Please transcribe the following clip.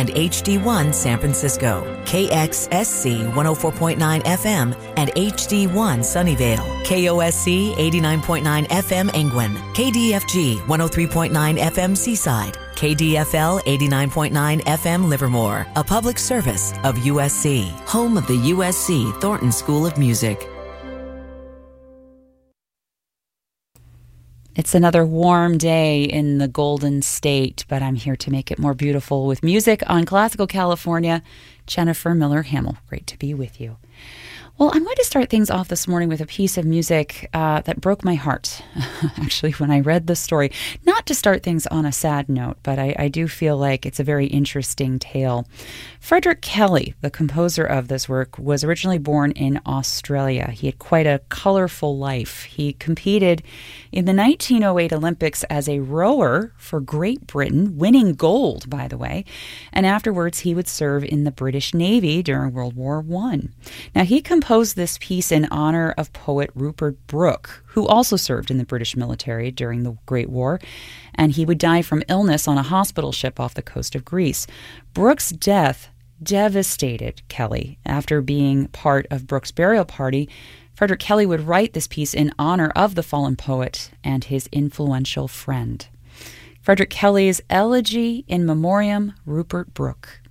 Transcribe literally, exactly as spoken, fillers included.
and H D one San Francisco, K X S C one oh four point nine F M and H D one Sunnyvale, K O S C eighty-nine point nine F M Engwin, K D F G one oh three point nine F M Seaside, K D F L eighty-nine point nine F M Livermore, a public service of U S C, home of the U S C Thornton School of Music. It's another warm day in the Golden State, but I'm here to make it more beautiful with music on Classical California. Jennifer Miller Hamill, great to be with you. Well, I'm going to start things off this morning with a piece of music uh, that broke my heart, actually, when I read the story. Not to start things on a sad note, but I, I do feel like it's a very interesting tale. Frederick Kelly, the composer of this work, was originally born in Australia. He had quite a colorful life. He competed in the nineteen oh eight Olympics as a rower for Great Britain, winning gold, by the way. And afterwards, he would serve in the British Navy during World War One. Now, he composed this piece in honor of poet Rupert Brooke, who also served in the British military during the Great War, and he would die from illness on a hospital ship off the coast of Greece. Brooke's death devastated Kelly. After being part of Brooke's burial party, Frederick Kelly would write this piece in honor of the fallen poet and his influential friend. Frederick Kelly's Elegy in Memoriam Rupert Brooke.